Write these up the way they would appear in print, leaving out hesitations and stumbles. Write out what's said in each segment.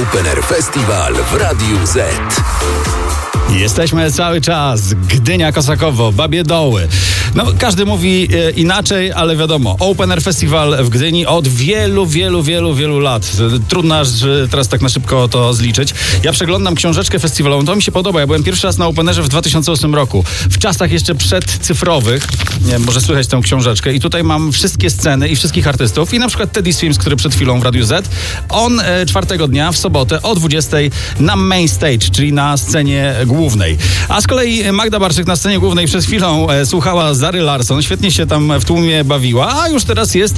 Open Air Festival w Radiu Z. Jesteśmy cały czas. Gdynia, Kosakowo, Babie Doły. No, każdy mówi inaczej, ale wiadomo, Open Air Festival w Gdyni od wielu lat. Trudno aż teraz tak na szybko to zliczyć. Ja przeglądam książeczkę festiwalową, to mi się podoba. Ja byłem pierwszy raz na Open Airze w 2008 roku. W czasach jeszcze przedcyfrowych. Nie wiem, może słychać tę książeczkę. I tutaj mam wszystkie sceny i wszystkich artystów. I na przykład Teddy Swims, który przed chwilą w Radiu Z. On 4 dnia, w sobotę o 20 na main stage, czyli na scenie głównej. A z kolei Magda Barczyk na scenie głównej przed chwilą słuchała Zary Larsson, świetnie się tam w tłumie bawiła, a już teraz jest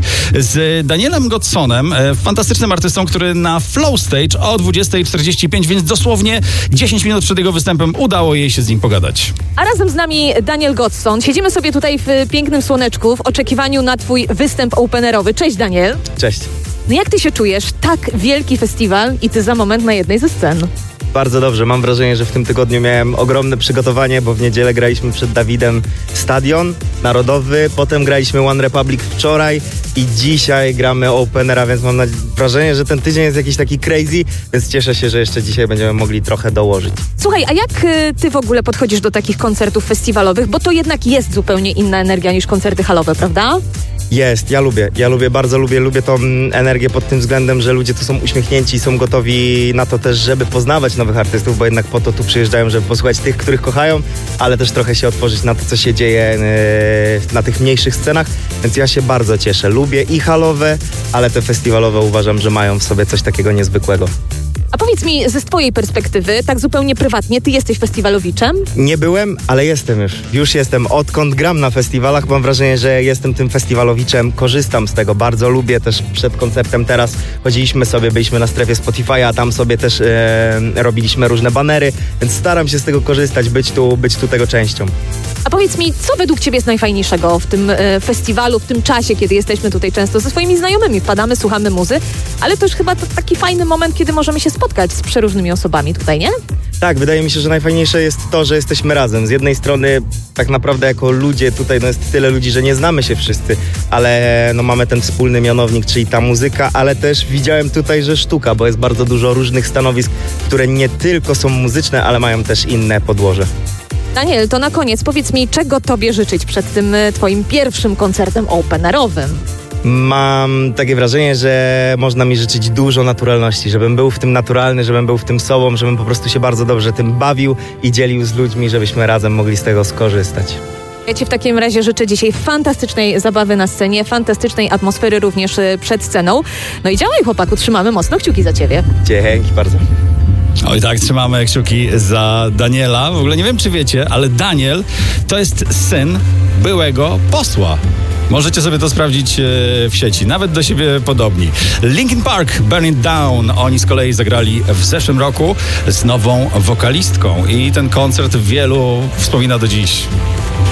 z Danielem Godssonem, fantastycznym artystą, który na Flow Stage o 20:45, więc dosłownie 10 minut przed jego występem udało jej się z nim pogadać. A razem z nami Daniel Godsson. Siedzimy sobie tutaj w pięknym słoneczku w oczekiwaniu na twój występ openerowy. Cześć, Daniel. Cześć. No jak ty się czujesz? Tak wielki festiwal i ty za moment na jednej ze scen. Bardzo dobrze. Mam wrażenie, że w tym tygodniu miałem ogromne przygotowanie, bo w niedzielę graliśmy przed Dawidem Stadion Narodowy, potem graliśmy One Republic wczoraj i dzisiaj gramy Openera, więc mam wrażenie, że ten tydzień jest jakiś taki crazy, więc cieszę się, że jeszcze dzisiaj będziemy mogli trochę dołożyć. Słuchaj, a jak ty w ogóle podchodzisz do takich koncertów festiwalowych? Bo to jednak jest zupełnie inna energia niż koncerty halowe, prawda? Jest, bardzo lubię tą energię pod tym względem, że ludzie tu są uśmiechnięci i są gotowi na to też, żeby poznawać nowych artystów, bo jednak po to tu przyjeżdżają, żeby posłuchać tych, których kochają, ale też trochę się otworzyć na to, co się dzieje na tych mniejszych scenach, więc ja się bardzo cieszę. Lubię i halowe, ale te festiwalowe uważam, że mają w sobie coś takiego niezwykłego. A powiedz mi ze twojej perspektywy, tak zupełnie prywatnie, ty jesteś festiwalowiczem? Nie byłem, ale jestem już. Już jestem. Odkąd gram na festiwalach, mam wrażenie, że jestem tym festiwalowiczem. Korzystam z tego, bardzo lubię. Też przed koncertem teraz chodziliśmy sobie, byliśmy na strefie Spotify'a, a tam sobie też robiliśmy różne banery, więc staram się z tego korzystać, być tu tego częścią. A powiedz mi, co według ciebie jest najfajniejszego w tym festiwalu, w tym czasie, kiedy jesteśmy tutaj często ze swoimi znajomymi, wpadamy, słuchamy muzy, ale też chyba to taki fajny moment, kiedy możemy się spotkać z przeróżnymi osobami tutaj, nie? Tak, wydaje mi się, że najfajniejsze jest to, że jesteśmy razem. Z jednej strony tak naprawdę jako ludzie tutaj jest tyle ludzi, że nie znamy się wszyscy, ale mamy ten wspólny mianownik, czyli ta muzyka, ale też widziałem tutaj, że sztuka, bo jest bardzo dużo różnych stanowisk, które nie tylko są muzyczne, ale mają też inne podłoże. Daniel, to na koniec powiedz mi, czego tobie życzyć przed tym twoim pierwszym koncertem openerowym? Mam takie wrażenie, że można mi życzyć dużo naturalności, żebym był w tym naturalny, żebym był w tym sobą, żebym po prostu się bardzo dobrze tym bawił i dzielił z ludźmi, żebyśmy razem mogli z tego skorzystać. Ja ci w takim razie życzę dzisiaj fantastycznej zabawy na scenie, fantastycznej atmosfery również przed sceną. No i działaj, chłopaku, trzymamy mocno kciuki za ciebie. Dzięki bardzo. Oj tak, trzymamy kciuki za Daniela. W ogóle nie wiem, czy wiecie, ale Daniel to jest syn byłego posła. Możecie sobie to sprawdzić w sieci. Nawet do siebie podobni. Linkin Park, Burn It Down. Oni z kolei zagrali w zeszłym roku z nową wokalistką. I ten koncert wielu wspomina do dziś.